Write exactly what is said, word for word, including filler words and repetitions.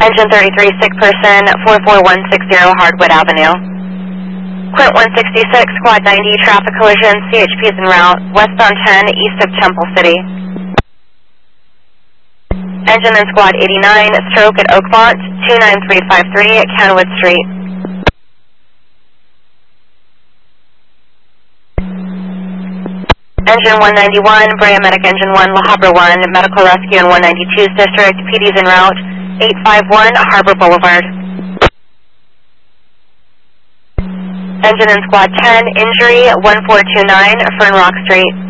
Engine thirty-three, sick person, four four one six zero Hardwood Avenue. Quint one sixty-six, Squad ninety, traffic collision, C H P is en route, westbound ten, east of Temple City. Engine in Squad eighty-nine, stroke at Oakmont, two nine three five three at Kenwood Street. Engine one ninety-one, Brea Medic Engine one, La Habra one, Medical Rescue in one ninety-two's District, P D's en route, eight five one Harbor Boulevard. Engine in Squad ten, injury, one four two nine, Fern Rock Street.